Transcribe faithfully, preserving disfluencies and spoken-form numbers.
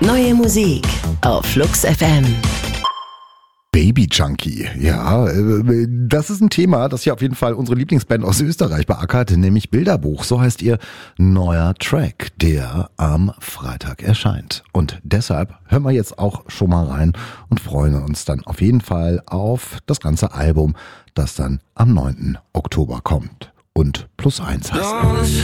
Neue Musik auf Flux F M. Baby Junkie, ja, das ist ein Thema, das hier auf jeden Fall unsere Lieblingsband aus Österreich beackert, nämlich Bilderbuch. So heißt ihr neuer Track, der am Freitag erscheint. Und deshalb hören wir jetzt auch schon mal rein und freuen uns dann auf jeden Fall auf das ganze Album, das dann am neunten Oktober kommt und Plus eins heißt.